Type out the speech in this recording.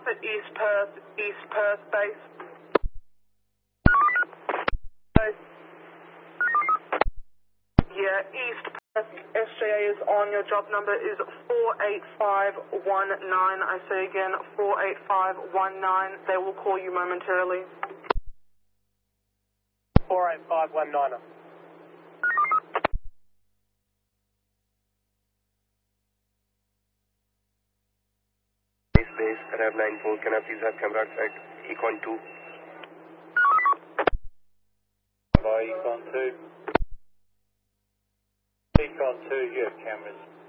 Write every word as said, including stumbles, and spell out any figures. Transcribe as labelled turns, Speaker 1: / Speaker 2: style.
Speaker 1: Alpha East Perth, East Perth base. Base. Yeah, East Perth, S J A is on. Your job number is four eight five one nine. I say again, four eight five one nine. They will call you momentarily.
Speaker 2: four eight five one nine.
Speaker 3: Base, base, Arab nine four, can I please have camera outside? Econ two.
Speaker 4: By Econ two. Econ two, you have cameras.